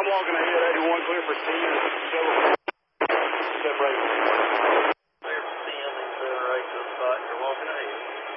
walking ahead, 81 clear for 10. Separate. Clear for 10, then separate to the spot you're walking ahead.